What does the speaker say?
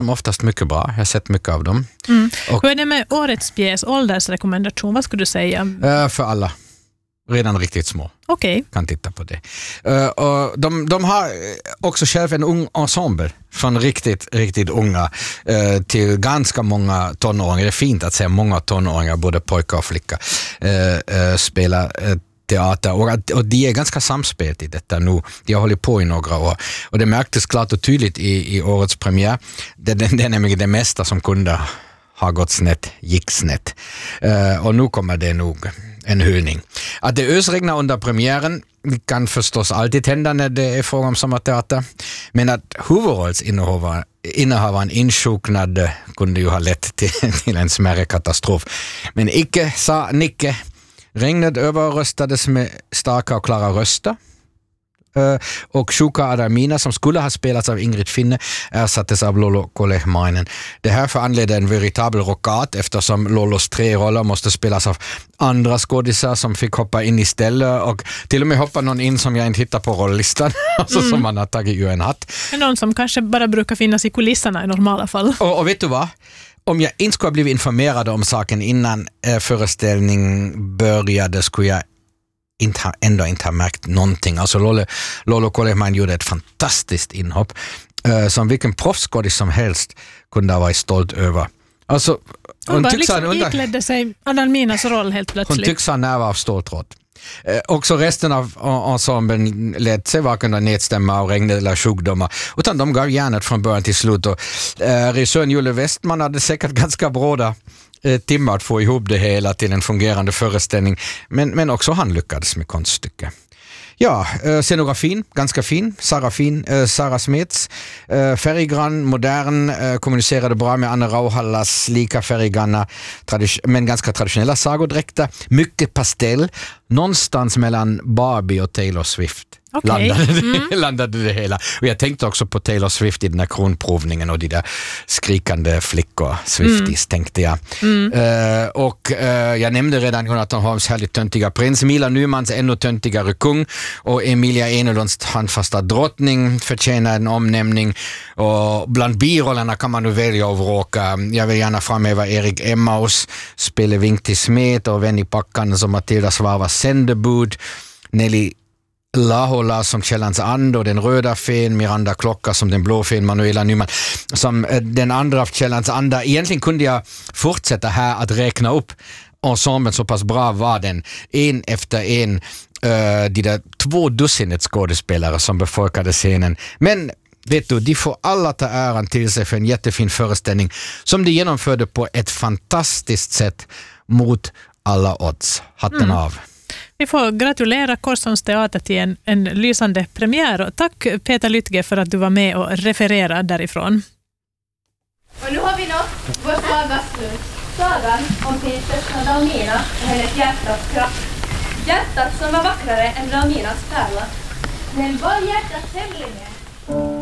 oftast mycket bra. Jag har sett mycket av dem. Hur är det med årets pjäs, åldersrekommendation? Vad skulle du säga? För alla. Redan riktigt små. Okej. Kan titta på det. Och de har också själv en ung ensemble från riktigt unga till ganska många tonåringar. Det är fint att se många tonåringar, både pojkar och flickor, spela teater. Och de är ganska samspelt i detta nu. De har hållit på i några år. Och det märktes klart och tydligt i årets premiär. Det är nämligen det mesta som kunde ha gått snett, gick snett. Och nu kommer det nog en hyllning. Att det ösregnar under premiären kan förstås alltid hända när det är fråga om sommarteater. Men att huvudrollsinnehavaren insjuknad kunde ju ha lett till en smärre katastrof. Men icke, sa Nicke. Regnet överröstades med starka och klara röster. Och Sjuka Adamina, som skulle ha spelats av Ingrid Finne, ersattes av Lolo Kolehmainen. Det här föranledde en veritabel rockat, eftersom Lolos 3 roller måste spelas av andra skådisar som fick hoppa in istället, och till och med hoppa någon in som jag inte hittar på rolllistan, alltså som man har tagit ur en hatt. Någon som kanske bara brukar finnas i kulisserna i normala fall. Och vet du vad? Om jag inte skulle ha blivit informerad om saken innan föreställning började, skulle jag ändå inte ha märkt någonting. Alltså Lolo Kolehmainen gjorde ett fantastiskt inhopp som vilken proffsskådis som helst kunde ha varit stolt över. Alltså, hon bara liksom iklädde sig Adalminas roll helt plötsligt. Hon tycks ha nerv av ståltråd. Också resten av ensemblen lät sig varken nedstämma av regn eller sjukdomar, utan de gav järnet från början till slut. Och regissören Julle Westman hade säkert ganska bråda timmar att få ihop det hela till en fungerande föreställning, men också han lyckades med konststycke. Ja, scenografin, ganska fin. Sara Smets, färggrann, modern, kommunicerade bra med Anna Rauhallas lika färggranna, men ganska traditionella sagodräkter. Mycket pastell, någonstans mellan Barbie och Taylor Swift. Landade det hela. Och jag tänkte också på Taylor Swift i den här kronprovningen och de där skrikande flickor, Swifties, tänkte jag. Och jag nämnde redan Jonathan Holms härligt töntiga prins, Mila Nymans ännu töntigare kung, och Emilia Enelunds handfasta drottning förtjänar en omnämning. Och bland birollerna kan man nu välja och vråka. Jag vill gärna framhäva Erik Emmaus, spelar Vink till Smet, och Venni Packan som Matilda Svarvas sändebud, Nelly Lahola som Källans and och den röda fen, Miranda Klocka som den blå fen, Manuela Nyman som den andra av Källans anda. Egentligen kunde jag fortsätta här att räkna upp ensemblen, så pass bra var den. En efter en, de där 2 skådespelare som befolkade scenen. Men vet du, de får alla ta äran till sig för en jättefin föreställning som de genomförde på ett fantastiskt sätt mot alla odds. Hatten av. Vi får gratulera Korsholms teater till en lysande premiär. Och tack Peter Lytge för att du var med och refererade därifrån. Och nu har vi nått vår sagas slut. Sagan om prinsessan Dalmina och hennes hjärtats kraft. Hjärtat som var vackrare än Dalminas pärla. Men var hjärtat hemligen?